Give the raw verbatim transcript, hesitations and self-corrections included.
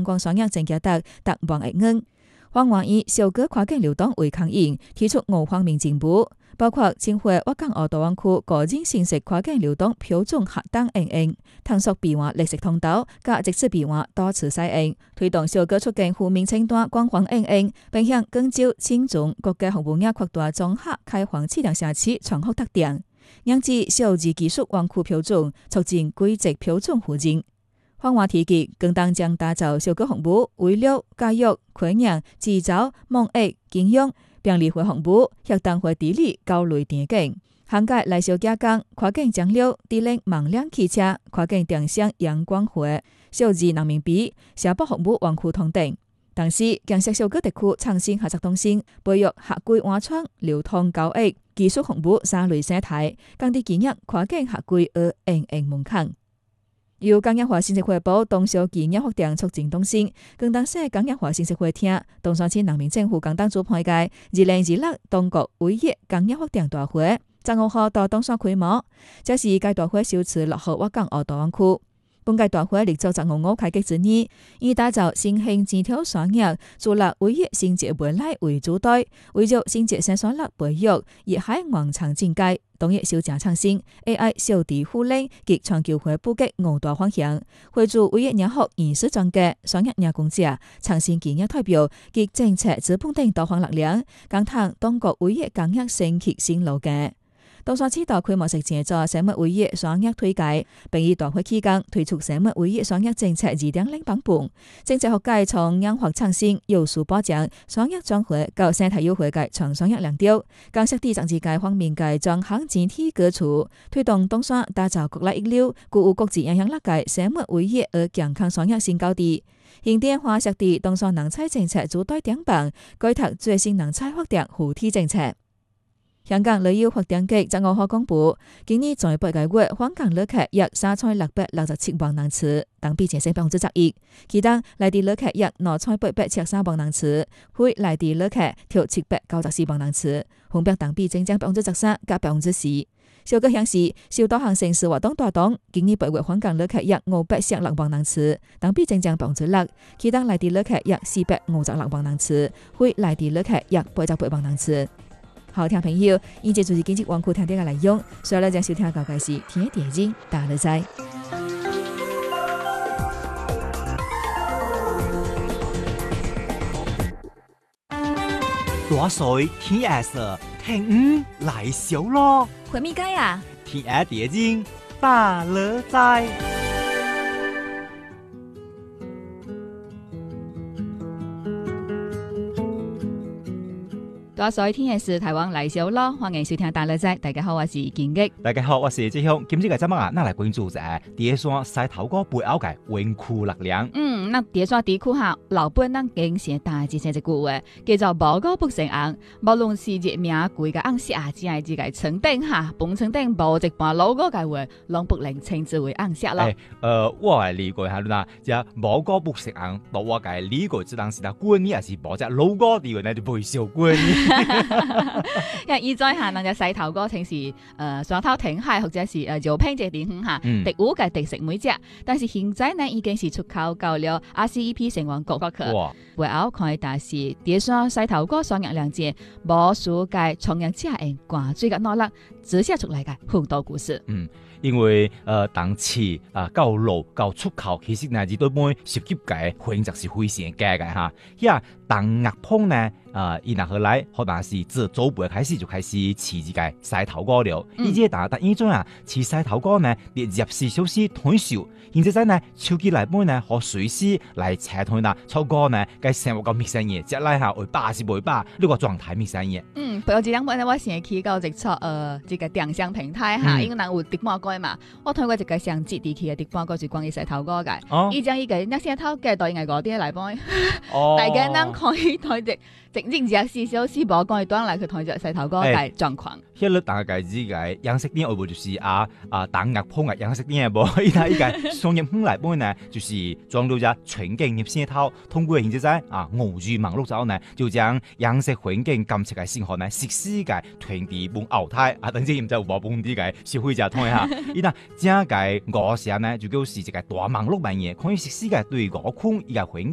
光商业正價得特望額硬。黃華以小哥跨境流動為抗議，提出五方面進步，包括簽回粵港澳大灣區個人形式跨境流動標準核等應用，探索變換綠色通道，加直接變換多次使用，推動小哥出境負面清單廣泛應用，並向廣州、青中各個服務業擴大綜合開放市場社區創福特點，讓至小字技術灣區標準，促進規則標準互認。黃華提及，更當將打造小哥服務為了教育、開業、製造、貿易、經營、便利化服務、協同化治理、交流電景，涵蓋內小加工、跨境將料、智能網聯汽車、跨境電商、陽光化、小字人民幣、社保服務灣區通等。同時，建設小哥地區創新合作中心，培育合規挖礦、流通交易、技術服務三類生態，降低企業跨境合規而應用門檻。由工業化信息匯報東小企業發展促進中心，更當市工業化信息會廳，東山區人民政府工黨主辦嘅二零二六中國偉業工業發展大會，十五號到東山開幕。這是該大會首次落後粵港澳大灣區。本屆大會歷做十五個開局之一，以打造新興枝條產業，助力偉業新界未來為主題，為咗新界生產力培育，以海岸長境界，農業小正創新 ，A I 小地互聯及全球化布局五大方向，會助偉業業學研師專家、商業業工者、創新企業代表及政策資本等多方力量，講談中國偉業工業升級新路徑。東山市大規模式製作生物偉業商業推介，並以大會期間推出生物偉業商業政策二點零版本。政策學界從研發創新、有數保障、商業轉換到生態優惠嘅全商業亮調，更設地政治界方面嘅專項整體革除，推動東山打造國內一流、具有國際影響力嘅生物偉業而健康商業新高地。現代化設地東山農產政策主體頂棒，改拓最新農產發展扶持政策。香港旅遊發展局十五號公布，今年在八個月訪港旅客約三千六百六十七萬人次，同比上升百分之十一。其中內地旅客約兩千八百七十三萬人次，非內地旅客約七百九十四萬人次，分別同比增長百分之十三加百分之四。小哥顯示，受多項城市活動帶動，今年八月訪港旅客約五百十六萬人次，同比增長百分之六。其中內地旅客約四百五十六萬人次，非內地旅客約八十八萬人次。好聽朋友，以及就是經濟灣區聽啲嘅內容，所以咧將收聽到嘅是天一電影大樂仔。 大水天黑色，聽五來小咯。 回咪街啊？ 天一電影大樂仔。 大水天嘅是台灣來小咯，歡迎收聽大樂仔。大家好，我是建吉。 大家好，我是志雄。今日嘅節目啊，嗱嚟關注在第山西頭哥背後嘅文庫力量。 嗯，那第山地區下老本人經常大致上一句話，叫做無個不成紅。無論是熱名貴嘅紅色啊，只係自己稱頂下，本稱頂無一半老個嘅話，攏不能稱之為紅色咯。 誒，呃，我係理解下啦，即係無個不成紅，到我嘅理解只當是啦，官呢係是無隻老個地位呢就背少官。因為在下人就西頭哥，稱是誒雙頭挺蟹或者是誒油拼隻點下，第五嘅特色每隻，但是現在呢已經是出口到了 R C E P 成員國去。唯有看但是第三西頭哥雙日兩節，無數嘅創業者人關注嘅努力，只寫出嚟嘅很多故事。嗯，因為誒當時啊到路到出口，其實呢係對每涉及嘅選擇是非常嘅嘅嚇。呀，當日碰呢？啊！伊若後來可能是自早輩開始就開始飼自己西頭哥了。伊即但但依種啊，飼西頭哥呢，列入四小時退休，現在在呢手機內面呢，可隨時來查看啦。超過呢，該生活個陌生嘢，即來下為八是為八呢個狀態陌生嘢。嗯，譬如這兩本呢，我先去到一撮呃，這個電商平台哈，因為人有直播過嘛，我睇過一個上接地氣嘅直播過，就關於西頭哥嘅。哦，伊將伊個那西頭嘅導演係嗰啲嚟幫，大家能可以睇直。整正四小時無講一段來去睇隻西頭哥嘅狀況。迄個大概只個樣式店，會唔會就是啊啊打壓碰嘅樣式店無？伊睇依個商業圈內邊呢，就是裝到隻全景入線頭，通過現在在啊五 G 網絡之後呢，就將樣式環境監測嘅信號呢，實時嘅傳遞往後台啊，等陣唔知有冇本地嘅消費者睇下。伊嗱正個五成呢，就叫是一個大網絡網頁，可以實時嘅對五圈依個環